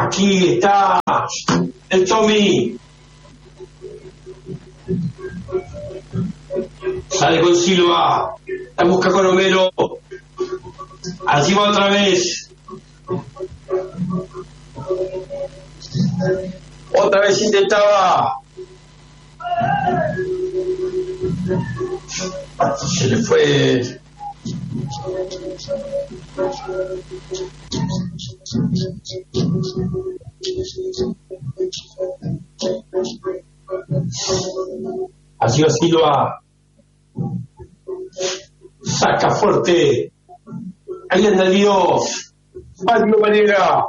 Aquí está el Tommy. Sale con Silva. La busca con Homero. Allí va otra vez. Otra vez intentaba. Se le fue. Allí va Silva. Saca fuerte. Ahí anda el Dios. Pablo Varela.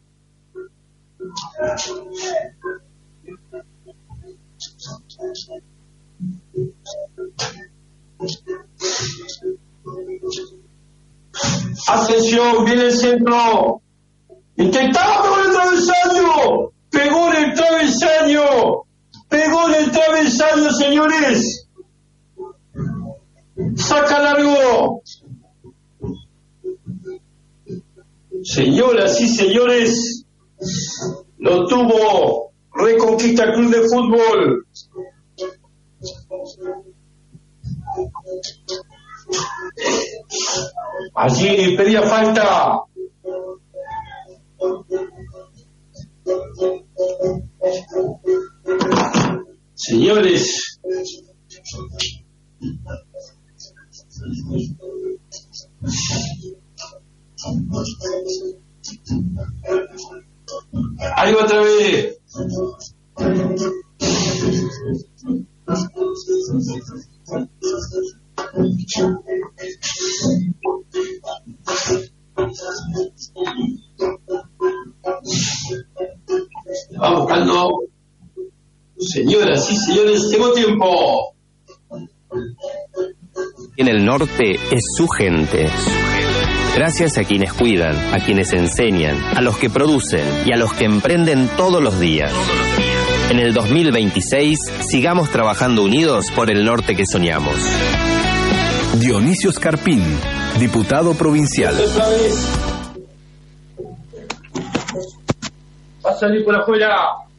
Atención, viene el centro. Intentaba pegar el travesaño. Pegó en el travesaño. Pegó en el travesaño, señores. Saca largo. Señoras y señores, lo tuvo Reconquista Club de Fútbol. Allí pedía falta. Señores, ahí va otra vez. Va buscando. Señoras y señores, tengo tiempo. En el norte es su gente. Gracias a quienes cuidan, a quienes enseñan, a los que producen y a los que emprenden todos los días. En el 2026, sigamos trabajando unidos por el norte que soñamos. Dionisio Scarpín, diputado provincial. Va a salir por afuera.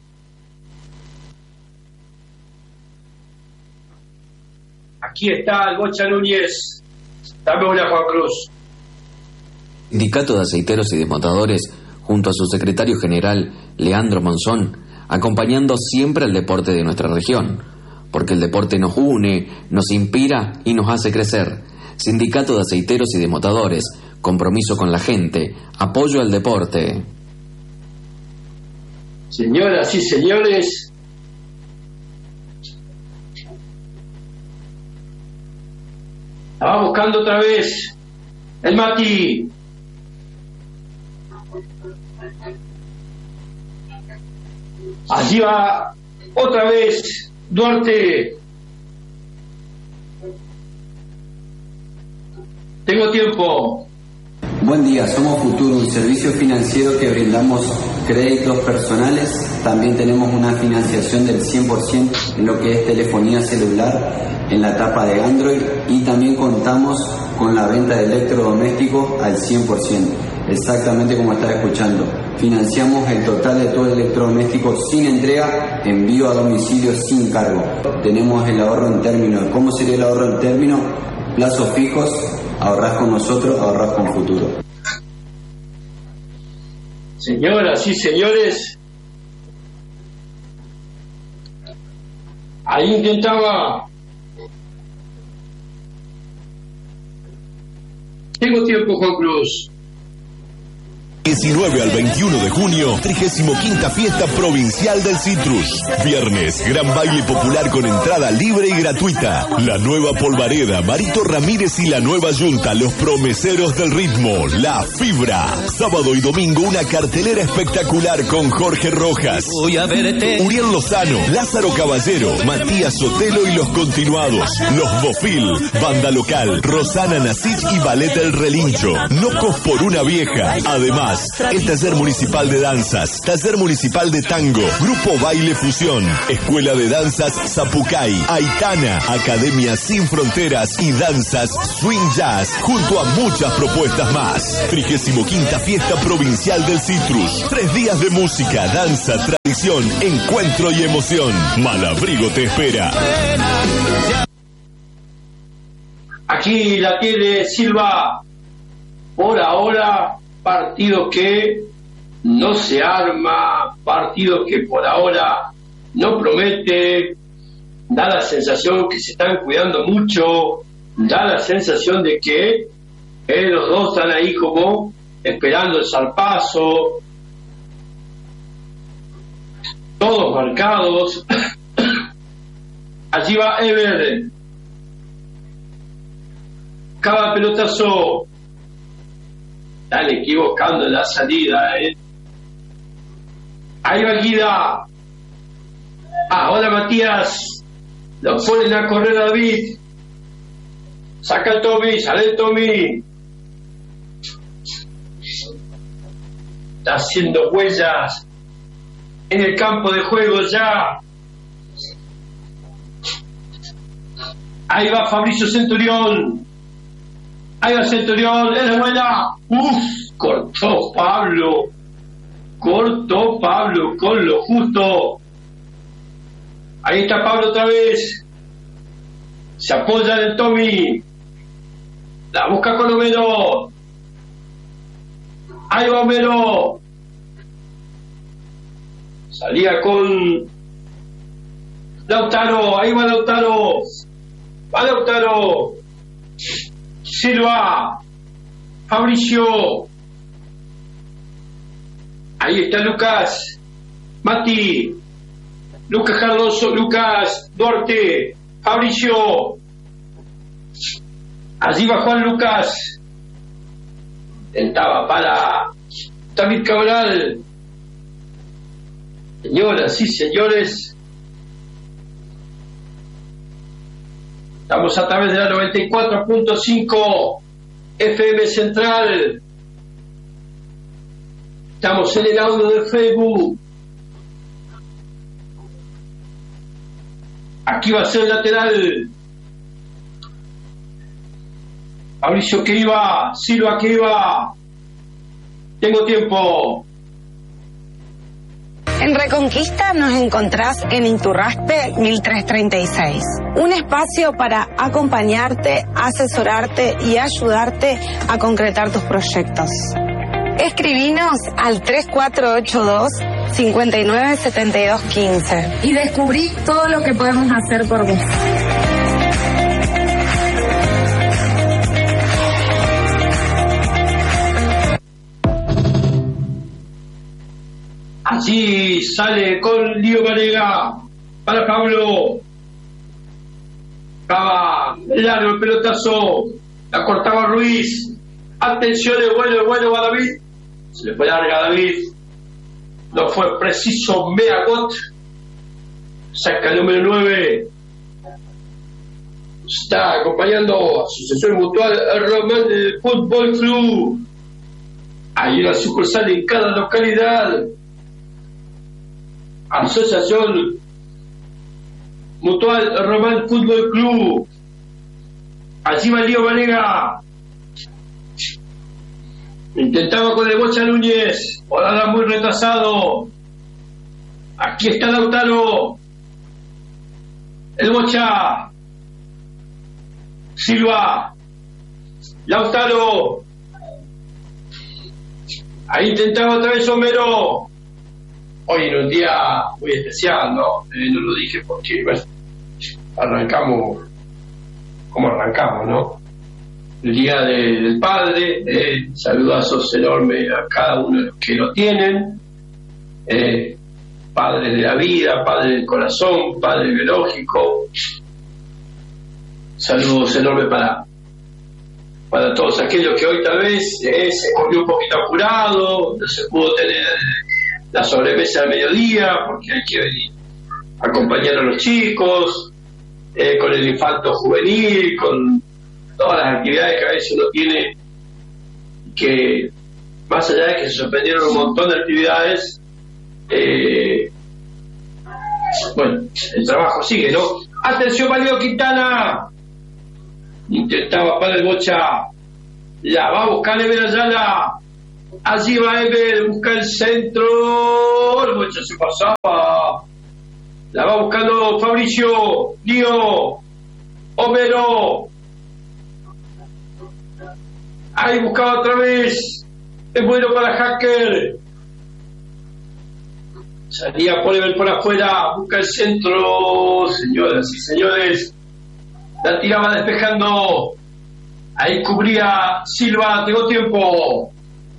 Aquí está el Bocha Núñez. Dame una, Juan Cruz. Sindicato de Aceiteros y Desmontadores, junto a su secretario general, Leandro Monzón, acompañando siempre al deporte de nuestra región, porque el deporte nos une, nos inspira y nos hace crecer. Sindicato de Aceiteros y Desmontadores, compromiso con la gente, apoyo al deporte. Señoras y señores, estaba buscando otra vez el Mati. Allí va otra vez Duarte. Tengo tiempo. Buen día, somos Futuro, un servicio financiero que brindamos créditos personales. También tenemos una financiación del 100% en lo que es telefonía celular en la etapa de Android, y también contamos con la venta de electrodomésticos al 100%, exactamente como está escuchando. Financiamos el total de todo el electrodoméstico sin entrega, envío a domicilio sin cargo. Tenemos el ahorro en términos. ¿Cómo sería el ahorro en términos? Plazos fijos. Ahorrás con nosotros, ahorrás con Futuro. Señoras y señores, ahí intentaba. Tengo tiempo, Juan Cruz. 19 al 21 de junio, 35ª Fiesta Provincial del Citrus. Viernes, gran baile popular con entrada libre y gratuita. La Nueva Polvareda, Marito Ramírez y la Nueva Yunta, los promeseros del ritmo, La Fibra. Sábado y domingo, una cartelera espectacular con Jorge Rojas, Uriel Lozano, Lázaro Caballero, Matías Sotelo y los continuados. Los Bofil, banda local, Rosana Nasich y Ballet El Relincho. Nocos por una vieja. Además, más. El Taller Municipal de Danzas, Taller Municipal de Tango, Grupo Baile Fusión, Escuela de Danzas Zapucay, Aitana, Academia Sin Fronteras y Danzas Swing Jazz, junto a muchas propuestas más. 35ª Fiesta Provincial del Citrus. 3 días de música, danza, tradición, encuentro y emoción. Malabrigo te espera. Aquí la tiene Silva. Por ahora, partido que no se arma, partido que por ahora no promete, da la sensación que se están cuidando mucho, da la sensación de que los dos están ahí como esperando el zarpazo, todos marcados. Allí va Ever, cada pelotazo, están equivocando en la salida, Ahí va Guida. Ahora Matías, lo ponen a correr a David, saca el Tommy, sale el Tommy, está haciendo huellas en el campo de juego ya. Ahí va Fabricio Centurión, ahí va Centurión, es de buena. Cortó Pablo con lo justo. Ahí está Pablo otra vez, se apoya en el Tommy, la busca con Homero, ahí va Homero, salía con Lautaro, ahí va Lautaro, Silva, Fabricio, ahí está Lucas, Mati, Lucas Cardoso, Lucas Duarte, Fabricio, allí va Juan Lucas, intentaba para David Cabral. Señoras y señores, estamos a través de la 94.5 FM Central, estamos en el audio de Facebook. Aquí va a ser lateral. Fabricio que iba, Silva que iba. Tengo tiempo. En Reconquista nos encontrás en Iturraspe 1336. Un espacio para acompañarte, asesorarte y ayudarte a concretar tus proyectos. Escribinos al 3482-597215 y descubrí todo lo que podemos hacer por vos. Allí sale con Lío Varega para Pablo. Estaba largo el pelotazo, la cortaba Ruiz. Atención, es bueno va David. Se le fue larga a David. No fue preciso Meagot. Saca el número 9. Está acompañando a su asesor mutual el Román del Fútbol Club. Hay una sucursal en cada localidad. Asociación Mutual Román Fútbol Club. Allí va Lío Vanega. Intentaba con el Bocha Núñez, ahora muy retrasado. Aquí está Lautaro, el Bocha, Silva, Lautaro. Ahí intentaba otra vez Homero. Hoy en un día muy especial, ¿no? No lo dije porque, bueno, arrancamos como arrancamos, ¿no? El Día del Padre, saludazos enormes a cada uno de los que lo tienen, padres de la vida, padre del corazón, padre biológico. Saludos enormes para todos aquellos que hoy tal vez se comió un poquito apurado, no se pudo tener la sobremesa al mediodía porque hay que venir a acompañar a los chicos, con el infanto juvenil, con todas las actividades que a veces uno tiene que más allá de que se suspendieron un montón de actividades, bueno, el trabajo sigue, ¿no? ¡Atención, Valido Quintana! Intentaba para el Bocha, la va a buscar Ever Ayala, allí va Ever, busca el centro, el Bocha se pasaba, la va buscando Fabricio, Lío, Homero, ahí buscaba otra vez, es bueno para Hacker, salía por Ever por afuera, busca el centro, señoras y señores, la tiraba despejando, ahí cubría Silva, tengo tiempo.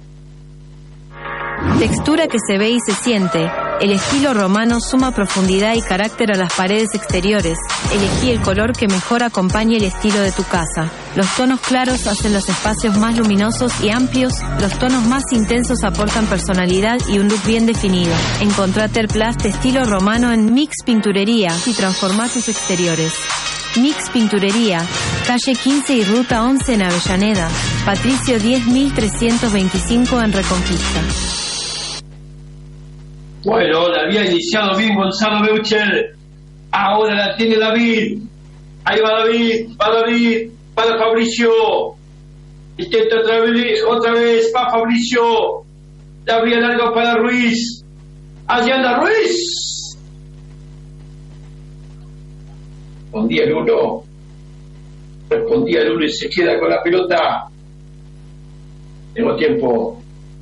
Textura que se ve y se siente. El estilo romano suma profundidad y carácter a las paredes exteriores. Elegí el color que mejor acompañe el estilo de tu casa. Los tonos claros hacen los espacios más luminosos y amplios. Los tonos más intensos aportan personalidad y un look bien definido. Encontrá Terplast de estilo romano en Mix Pinturería y transformá tus exteriores. Mix Pinturería, calle 15 y ruta 11 en Avellaneda. Patricio 10.325 en Reconquista. Bueno, la había iniciado bien Gonzalo Beucher. Ahora la tiene David. Ahí va David, para Fabricio. Intenta otra vez, va Fabricio. La abría largo para Ruiz. Allá anda Ruiz. Respondía el uno y se queda con la pelota. Tengo tiempo.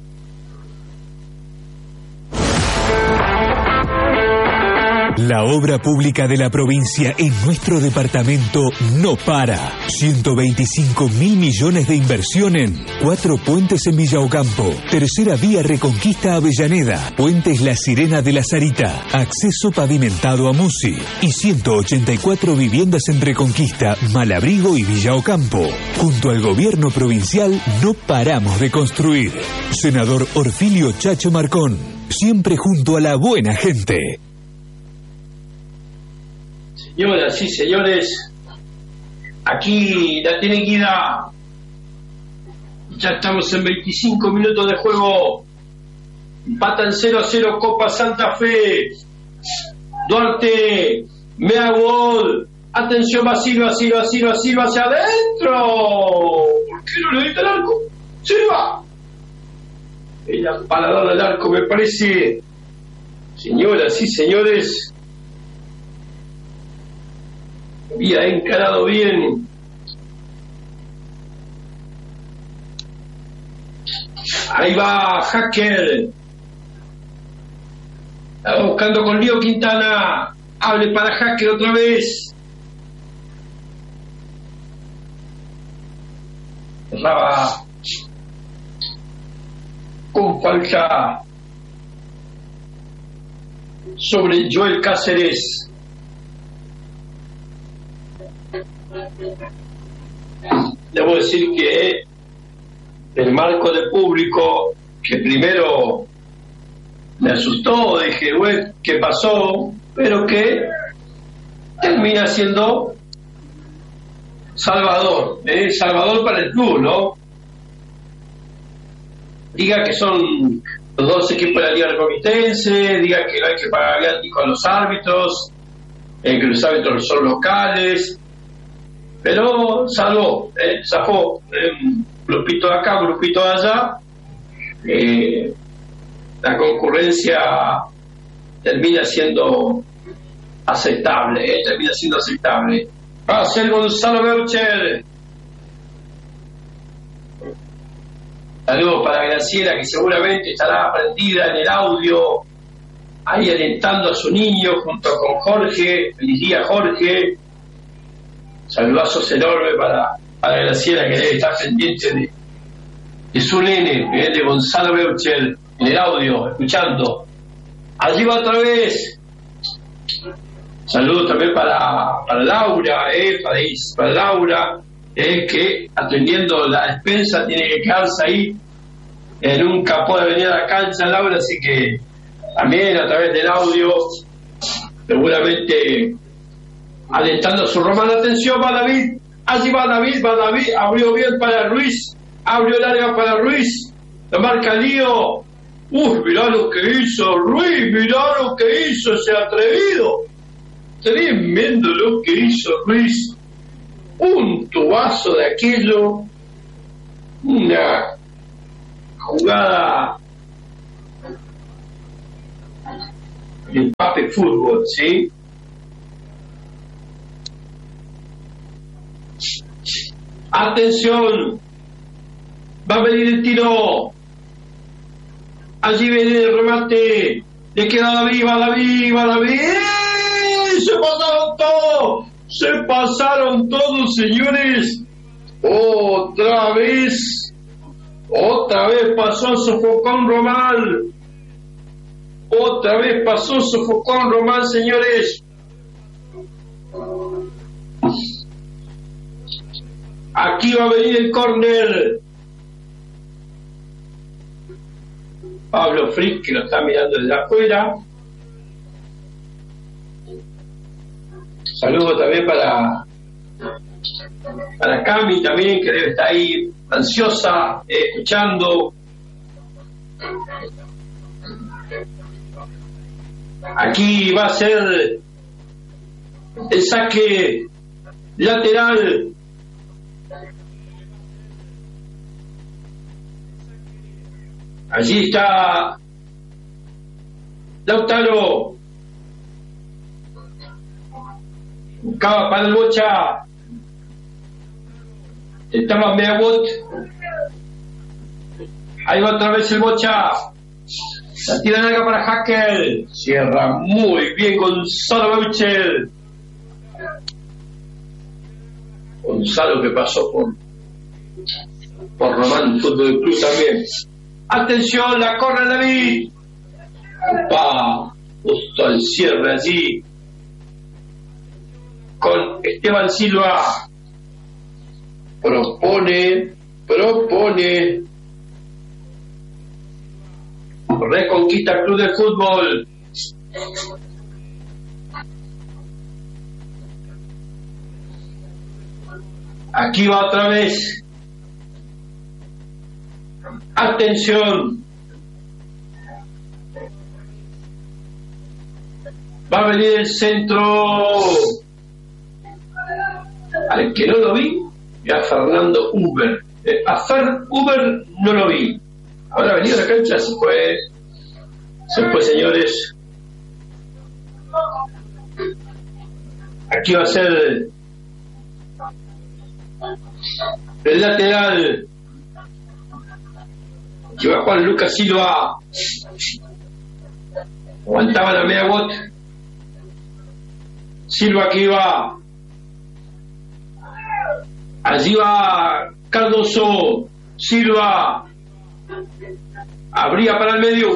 La obra pública de la provincia en nuestro departamento no para. 125.000 millones de inversión en 4 puentes en Villa Ocampo, tercera vía Reconquista Avellaneda, puentes La Sirena de la Sarita, acceso pavimentado a Musi y 184 viviendas en Reconquista, Malabrigo y Villa Ocampo. Junto al gobierno provincial no paramos de construir. Senador Orfilio Chacho Marcón, siempre junto a la buena gente. Señoras y señores, aquí la tiene Guida. Ya estamos en 25 minutos de juego. Empatan 0-0 Copa Santa Fe. Duarte, Meagol. Atención, va Silva hacia adentro. ¿Por qué no le diste el arco? ¡Silva! Era para darle al arco, me parece. Señoras y señores, había encarado bien. Ahí va Hacker. Está buscando con Lío Quintana. Hable para Hacker otra vez. Cerraba con falta sobre Joel Cáceres. Debo decir que el marco de público, que primero me asustó, dije, güey, ¿qué pasó? Pero que termina siendo salvador para el club, ¿no? Diga que son los dos equipos de la Liga Reconquitense, diga que no hay que pagar viático a los árbitros, que los árbitros son locales, pero zafó, grupito de acá, grupito de allá, la concurrencia termina siendo aceptable, Va a ser Gonzalo Beucher. Saludos para Graciela, que seguramente estará prendida en el audio, ahí alentando a su niño junto con Jorge. Feliz día, Jorge. Saludazos enormes para Graciela, que debe estar pendiente de su nene, de Gonzalo Beucher, en el audio, escuchando. Allí va otra vez. Saludos también para Laura, para Laura, que atendiendo la despensa tiene que quedarse ahí, nunca puede venir a la cancha, Laura, así que también a través del audio, seguramente alentando a su romano. Atención, va David, allí va David, abrió bien para Ruiz, abrió larga para Ruiz, La marca Lío. Mirá lo que hizo Ruiz, mirá lo que hizo ese atrevido. Tremendo lo que hizo Ruiz. Un tubazo de aquello. Una jugada de Pape Fútbol, ¿sí? Atención, va a venir el tiro. Allí viene el remate. Le queda David. Se pasaron todos, señores. Otra vez pasó Sofocón Román. Señores. Aquí va a venir el córner. Pablo Frick, que lo está mirando desde afuera. Saludo también para Cami también, que debe estar ahí ansiosa, escuchando. Aquí va a ser el saque lateral. Allí está Lautaro. Buscaba para el Bocha. Estaba Meagot. Ahí va otra vez el Bocha. La tira larga para Hacker. Cierra muy bien Gonzalo Beuchel. Gonzalo, que pasó por Román Fútbol Club también. Atención, la corre David. Justo al cierre allí con Esteban Silva. Propone. Reconquista Club de Fútbol. Aquí va otra vez. Atención. Va a venir el centro. Al que no lo vi, y a Fernando Uber. A Fer Uber no lo vi. Ahora ha venido a la cancha, se fue, señores. Aquí va a ser el lateral. Aquí va Juan Lucas Silva. Aguantaba la media bot. Silva aquí va. Allí va Cardoso. Silva. Abría para el medio.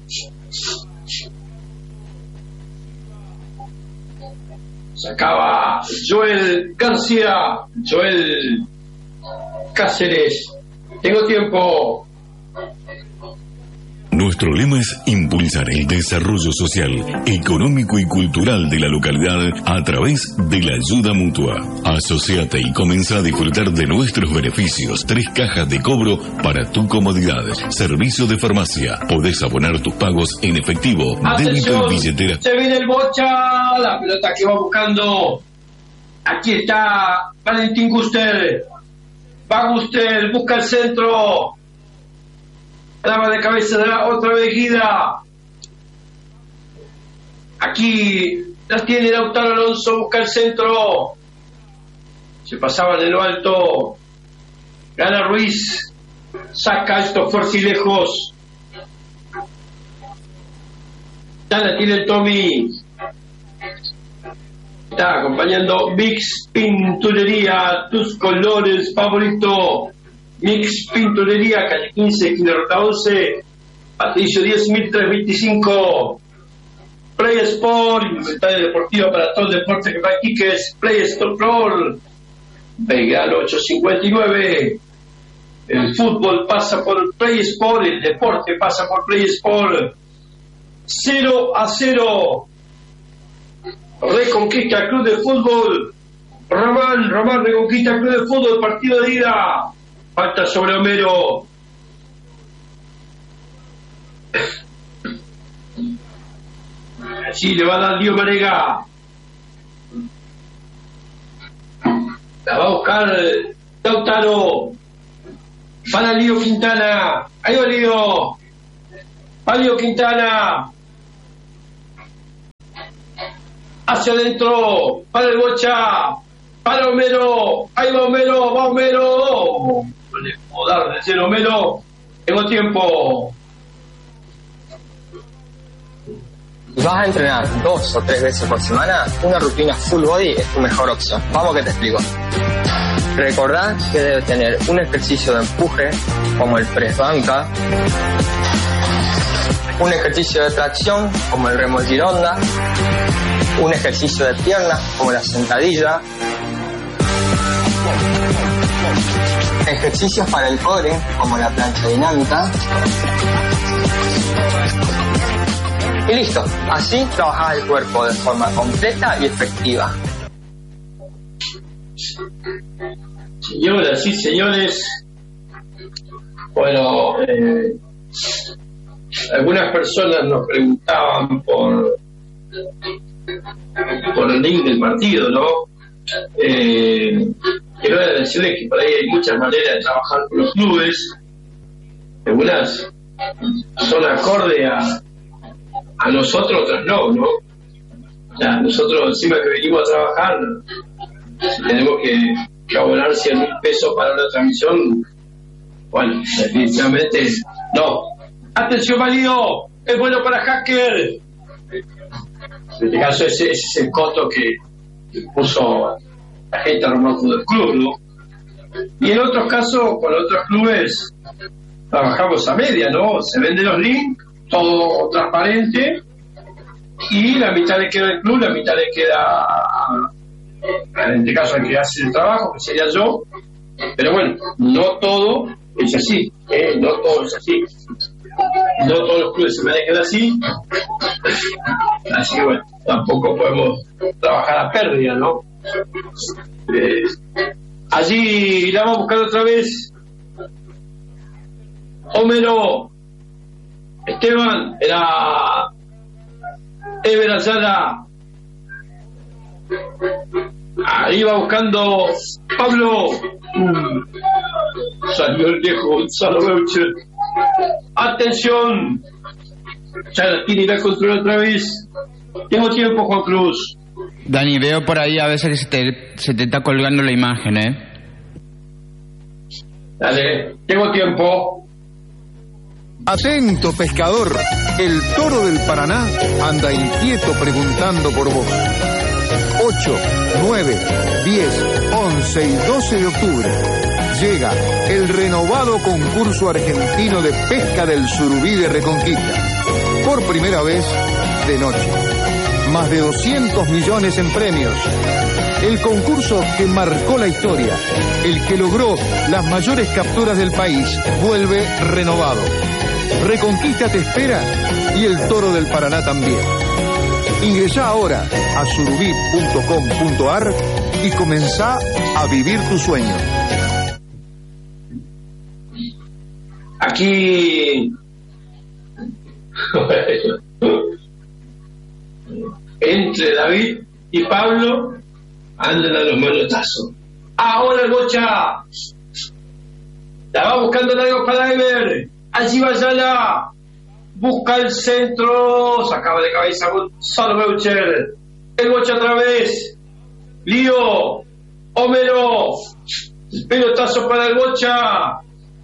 Sacaba Joel García. Joel Cáceres. Tengo tiempo. Nuestro lema es impulsar el desarrollo social, económico y cultural de la localidad a través de la ayuda mutua. Asociate y comienza a disfrutar de nuestros beneficios. 3 cajas de cobro para tu comodidad. Servicio de farmacia. Podés abonar tus pagos en efectivo, débito y billetera. Se viene el Bocha. La pelota que va buscando. Aquí está Valentín Guster. Va Guster, busca el centro. Daba de cabeza de la otra vez Guida. Aquí la tiene Lautaro Alonso, busca el centro. Se pasaba de lo alto. Gana Ruiz. Saca esto fuerte y lejos. Ya la tiene el Tommy. Está acompañando Mix Pinturería, tus colores favoritos. Mix Pinturería, calle 15, esquina Ruta 11, Patricio 10.325. Play Sport, inventario deportivo para todo el deporte que practiques. Play Stop Roll, Belgrano 859. El fútbol pasa por Play Sport, el deporte pasa por Play Sport. 0-0. Reconquista Club de Fútbol. Román reconquista Club de Fútbol, partido de ida. Falta sobre Homero. Allí le va a dar Lío Marega. La va a buscar Lautaro. Para Lío Quintana. Ahí va Lío. Va Lío Quintana. Hacia adentro. Para el Bocha. Para Homero. Ahí va Homero. Va Homero. No le puedo dar de cero Homero. Tengo tiempo. Si vas a entrenar 2 o 3 veces por semana, una rutina full body es tu mejor opción. Vamos que te explico. Recordá que debe tener un ejercicio de empuje, como el press banca, un ejercicio de tracción, como el remo gironda, un ejercicio de piernas, como la sentadilla, ejercicios para el core, como la plancha dinámica. Y listo, así trabajás el cuerpo de forma completa y efectiva. Señoras y señores, bueno, algunas personas nos preguntaban por el link del partido, ¿no? Quiero decirles que por ahí hay muchas maneras de trabajar con los clubes. Algunas son acorde a nosotros, otras no, ¿no? O sea, nosotros encima que venimos a trabajar, si tenemos que abonar 100.000 pesos para una transmisión, bueno, definitivamente no. Atención, válido, es bueno para hacker. En este caso ese es el costo que puso la gente a Román Fútbol Club, ¿no? Y en otros casos, con otros clubes, trabajamos a media, ¿no? Se venden los links, todo transparente, y la mitad le queda al club, la mitad le queda, en este caso, al que hace el trabajo, que sería yo. Pero bueno, no todo es así, no todo es así. No todos los clubes se manejan así. Así que bueno, tampoco podemos trabajar a pérdida, ¿no? Allí la vamos a buscar otra vez. Homero. Esteban, era Ever Ayala. Ahí va buscando Pablo. Salió el viejo Gonzalo Beucher. Atención. Ya la tiene la control otra vez. Tengo tiempo, Juan Cruz. Dani, veo por ahí a veces que se te está colgando la imagen, ¿eh? Dale, tengo tiempo. Atento, pescador. El toro del Paraná anda inquieto preguntando por vos. 8, 9, 10, 11 y 12 de octubre llega el renovado concurso argentino de pesca del surubí de Reconquista. Por primera vez de noche. Más de 200 millones en premios. El concurso que marcó la historia, el que logró las mayores capturas del país, vuelve renovado. Reconquista te espera y el Toro del Paraná también. Ingresá ahora a surubí.com.ar y comenzá a vivir tu sueño. Aquí entre David y Pablo andan a los manotazos. Ahora el Bocha la va buscando largo para Ever. Allí va Ayala, busca el centro, sacaba de cabeza Gonzalo Beucher. El Bocha otra vez. Lío, Homero, pelotazo para el Bocha.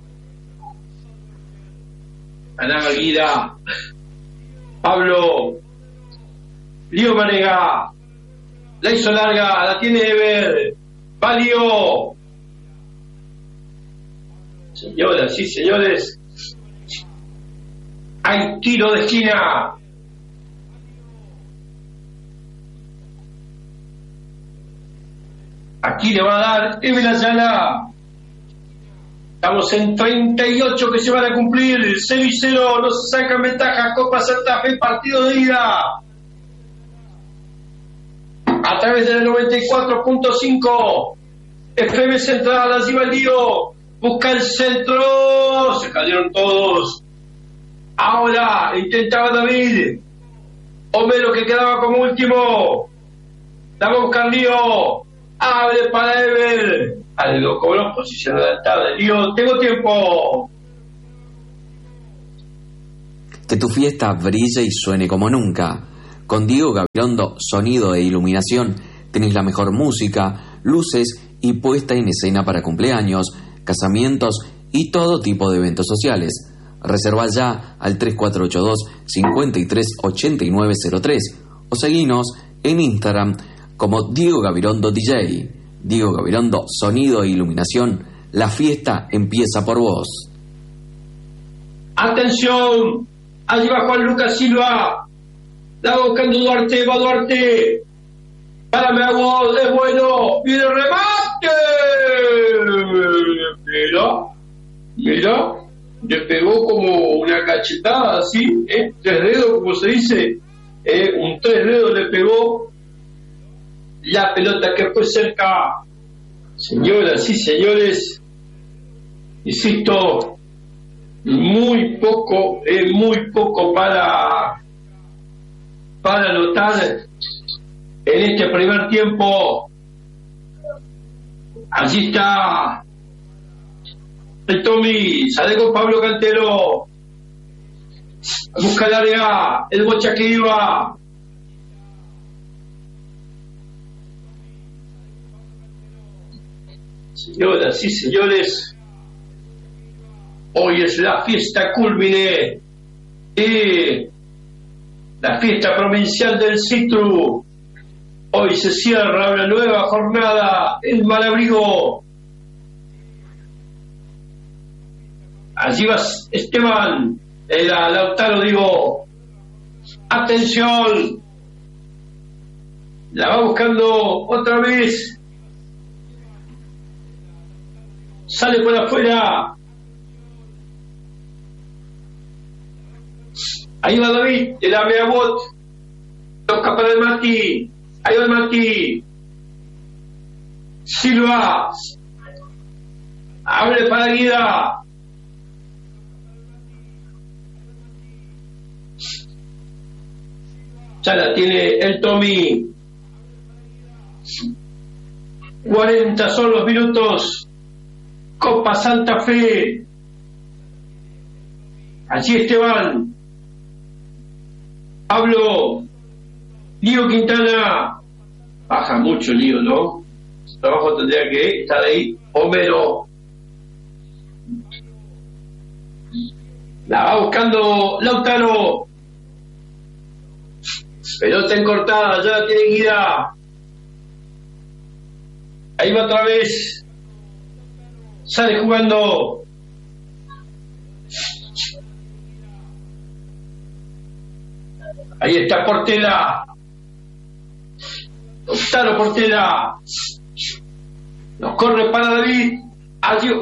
Ganaba Guida. Pablo, Lío Marega, la hizo larga, la tiene Ever. Va Lío. Señoras y señores, hay tiro de esquina. Aquí le va a dar Ever Ayala. Estamos en 38 que se van a cumplir. 0-0, no se sacan ventaja. Copa Santa Fe, partido de ida. A través del 94.5 FM Central, allí va el Lío. Busca el centro. Se cayeron todos. Ahora intentaba David. Homero, que quedaba como último. La va a buscar Lío. Abre para Ever. Algo cobró posición adelantada. Lío, tengo tiempo. Que tu fiesta brille y suene como nunca. Con Diego Gabilondo, sonido e iluminación, tenés la mejor música, luces y puesta en escena para cumpleaños, casamientos y todo tipo de eventos sociales. Reserva ya al 3482-538903 o seguinos en Instagram como Diego Gabilondo DJ. Diego Gabilondo, sonido e iluminación, la fiesta empieza por vos. ¡Atención! Allí va Juan Lucas Silva. La va buscando Duarte, va Duarte. Párame a vos, es bueno. ¡Viene el remate! Mira. Le pegó como una cachetada así, 3 dedos, como se dice. Un 3 dedos le pegó. La pelota que fue cerca. Señoras y señores, insisto, muy poco para notar en este primer tiempo. Allí está el Tommy, sale con Pablo Cantero, busca el área, el Bocha que iba. Señoras y señores, hoy es la fiesta cúlmine y la fiesta provincial del Citru. Hoy se cierra una nueva jornada en Malabrigo. Allí va Esteban, Lautaro, digo. Atención, la va buscando otra vez. Sale por afuera. Ahí va David, el Ameabot. Toca para el Mati. Ahí va el Mati. Silva. Abre para Guida. Ya la tiene el Tommy. 40 son los minutos. Copa Santa Fe. Allí Esteban. Pablo. Lío Quintana. Baja mucho Lío, ¿no? Su trabajo tendría que estar ahí. Homero. La va buscando Lautaro. Pelota encortada, ya la tiene Guida. Ahí va otra vez. Sale jugando. Ahí está Portela. Lautaro Portela. Nos corre para David. Adiós.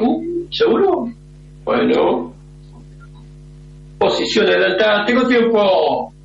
¿Seguro? Bueno. Posición adelantada. Tengo tiempo.